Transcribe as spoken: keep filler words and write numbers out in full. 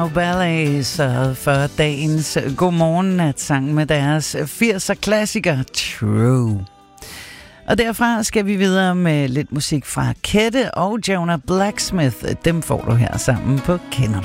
Ballets for dagens godmorgen-natsang med deres firser klassiker True. Og derfra skal vi videre med lidt musik fra Kette og Jonah Blacksmith. Dem får du her sammen på Kender